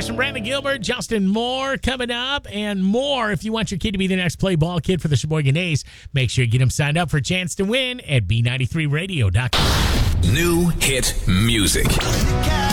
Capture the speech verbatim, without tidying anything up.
Boys from Bradley Gilbert, Justin Moore coming up, and more. If you want your kid to be the next play ball kid for the Sheboygan A's, make sure you get him signed up for a chance to win at B ninety-three radio dot com. New hit music.